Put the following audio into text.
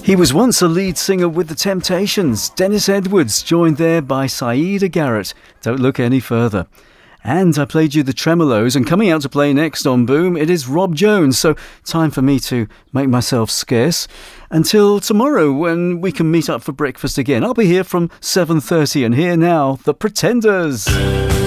He was once a lead singer with The Temptations, Dennis Edwards, joined there by Saida Garrett. Don't look any further. And I played you the Tremolos, and coming out to play next on Boom, it is Rob Jones. So time for me to make myself scarce until tomorrow when we can meet up for breakfast again. I'll be here from 7:30, and here now, The Pretenders.